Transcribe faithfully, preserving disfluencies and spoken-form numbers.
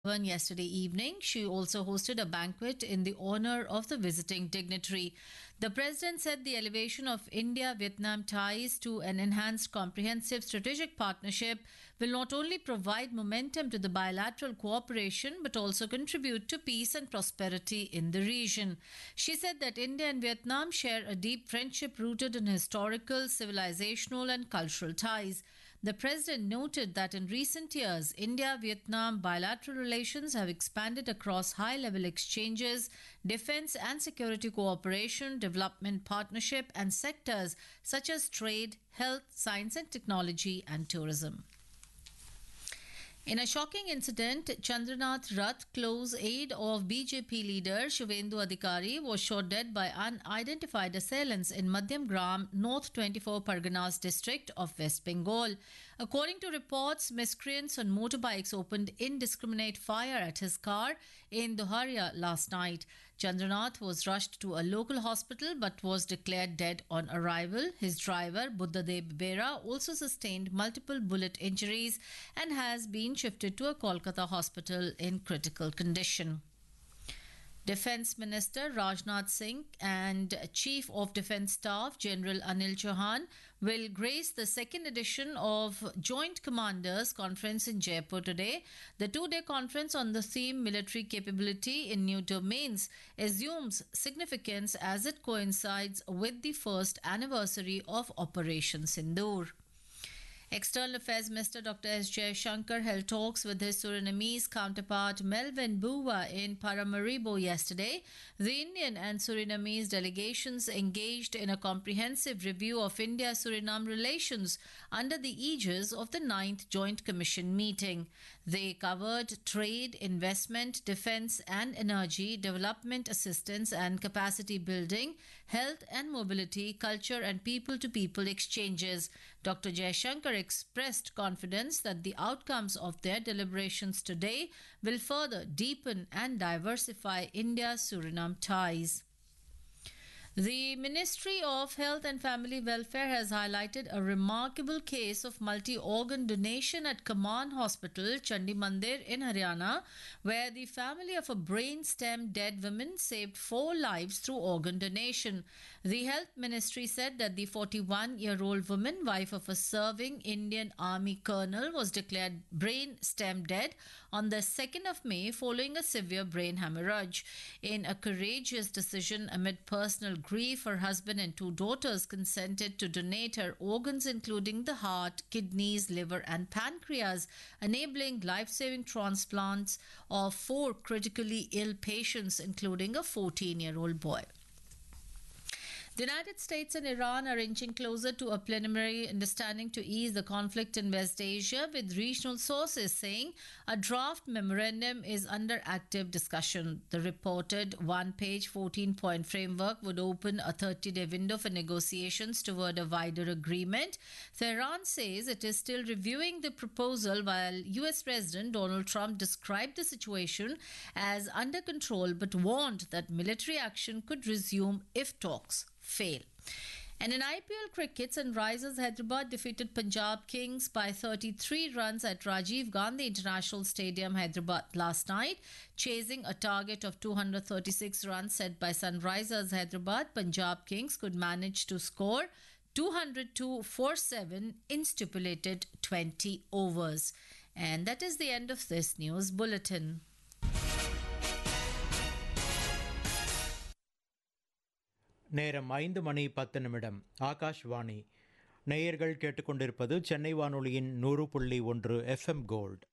Yesterday evening, she also hosted a banquet in the honor of the visiting dignitary. The president said the elevation of India Vietnam ties to an enhanced comprehensive strategic partnership will not only provide momentum to the bilateral cooperation but also contribute to peace and prosperity in the region. She said that India and Vietnam share a deep friendship rooted in historical, civilizational, and cultural ties. The president noted that in recent years, India Vietnam bilateral relations have expanded across high level exchanges, defense and security cooperation, development partnership, and sectors such as trade, health, science and technology, and tourism. In a shocking incident, Chandranath Rath, close aide of B J P leader Shivendu Adhikari, was shot dead by unidentified assailants in Madhyam Gram, North twenty-four Parganas district of West Bengal. According to reports, miscreants on motorbikes opened indiscriminate fire at his car in Doharia last night. Chandranath was rushed to a local hospital but was declared dead on arrival. His driver, Buddhadev Bera, also sustained multiple bullet injuries and has been shifted to a Kolkata hospital in critical condition. Defence Minister Rajnath Singh and Chief of Defence Staff General Anil Chauhan will grace the second edition of Joint Commanders Conference in Jaipur today. The two-day conference on the theme Military Capability in New Domains assumes significance as it coincides with the first anniversary of Operation Sindoor. External Affairs Minister Doctor S. Jaishankar held talks with his Surinamese counterpart Melvin Bua in Paramaribo yesterday. The Indian and Surinamese delegations engaged in a comprehensive review of India-Suriname relations under the aegis of the ninth Joint Commission meeting. They covered trade, investment, defence and energy, development assistance and capacity building, health and mobility, culture and people-to-people exchanges. Doctor Jaishankar expressed confidence that the outcomes of their deliberations today will further deepen and diversify India-Suriname ties. The Ministry of Health and Family Welfare has highlighted a remarkable case of multi-organ donation at Kaman Hospital, Chandi Mandir in Haryana, where the family of a brain-stem dead woman saved four lives through organ donation. The Health Ministry said that the forty-one-year-old woman, wife of a serving Indian Army colonel, was declared brain-stem dead on the second of May following a severe brain hemorrhage. In a courageous decision amid personal grief, her husband and two daughters consented to donate her organs, including the heart, kidneys, liver, and pancreas, enabling life-saving transplants of four critically ill patients, including a fourteen-year-old boy. The United States and Iran are inching closer to a preliminary understanding to ease the conflict in West Asia, with regional sources saying a draft memorandum is under active discussion. The reported one-page, fourteen-point framework would open a thirty-day window for negotiations toward a wider agreement. Tehran says it is still reviewing the proposal, while U S President Donald Trump described the situation as under control but warned that military action could resume if talks fail. And in I P L cricket, Sunrisers Hyderabad defeated Punjab Kings by thirty-three runs at Rajiv Gandhi International Stadium, Hyderabad last night. Chasing a target of two hundred thirty-six runs set by Sunrisers Hyderabad, Punjab Kings could manage to score two hundred two for seven in stipulated twenty overs. And that is the end of this news bulletin. நேரம் ஐந்து மணி பத்து நிமிடம். ஆகாஷ்வாணி. நேயர்கள் கேட்டுக்கொண்டிருப்பது சென்னை வானொலியின் நூறு புள்ளி ஒன்று எஃப்எம் கோல்ட்.